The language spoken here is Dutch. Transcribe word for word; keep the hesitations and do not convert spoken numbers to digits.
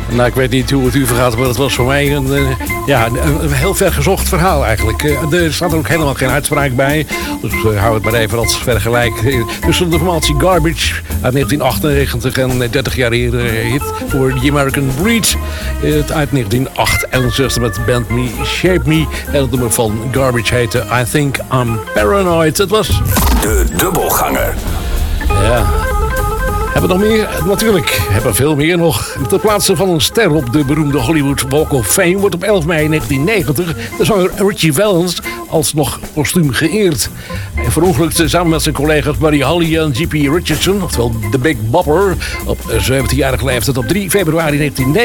Nou, ik weet niet hoe het u vergaat, maar het was voor mij een, uh, ja, een, een heel ver gezocht verhaal eigenlijk. Uh, er staat er ook helemaal geen uitspraak bij. Dus uh, hou het maar even als vergelijk. Uh, tussen de formatie Garbage uit negentien achtennegentig en dertig jaar eerder uh, hit voor The American Breed. Uh, uit negentien achtenenzestig met de band Me Shape Me. En het nummer van Garbage heette I Think I'm Paranoid. Het was... De dubbelganger. Ja... Hebben we nog meer? Natuurlijk, hebben we veel meer nog. Ter plaatse van een ster op de beroemde Hollywood Walk of Fame wordt op elf mei negentien negentig de zanger Richie Valens alsnog postuum geëerd. Hij verongelukte samen met zijn collega's Buddy Holly en G P Richardson, oftewel The Big Bopper, op zeventienjarige leeftijd op drie februari negentien negentig.